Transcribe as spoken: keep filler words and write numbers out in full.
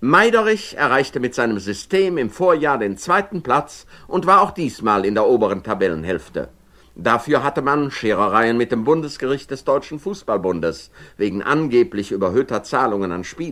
Meiderich erreichte mit seinem System im Vorjahr den zweiten Platz und war auch diesmal in der oberen Tabellenhälfte. Dafür hatte man Scherereien mit dem Bundesgericht des Deutschen Fußballbundes wegen angeblich überhöhter Zahlungen an Spieler.